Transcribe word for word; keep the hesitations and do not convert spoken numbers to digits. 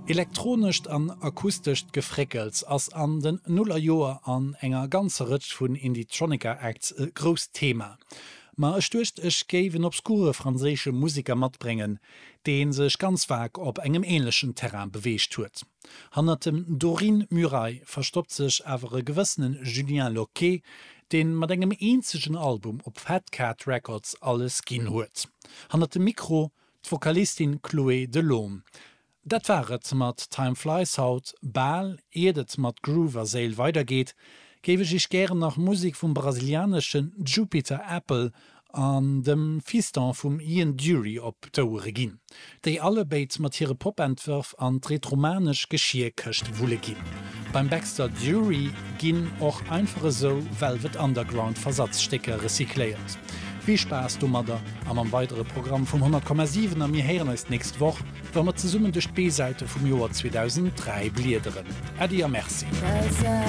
Elektronisch an akustisch gefreckelt ass an den Nuller Joer an enger ganzer Rëtsch vun Indie-Tronica Acts e gros Thema. Ma es stöcht ech géwen obskure franzésche Musiker matbringen, den sech ganz vag op engem ähnlichen Terrain beweescht huet. Hannertem Dorine Muraille verstoppt sech awer e gewëssenen Julien Loquet, den mat engem eenzeschen Album op Fat Cat Records alles ginn huet. Hannertem Mikro d'Vokalistin Chloé Delhomme. Dat waret mat Time Flies Out, Ball, edet mat Groover Sale weitergeht, gewe ich gern nach Musik vum brasilianischen Jupiter Apple an dem Fiston vum Ian Dury op d'Oure ginn. Déi alle beit mat hire Popentwurf an d'retromanisch Geschirr köcht wolle ginn. Beim Baxter Dury ginn och einfache so Velvet Underground Versatzstecke recykleiert. Wie spaß du Mader am am weitere Programm vum hundert Komma sieben am mir heren ist nächst woch, wenn man ze summen durch B-Seite vom Joar zweitausenddrei bliederen. Adi a merci.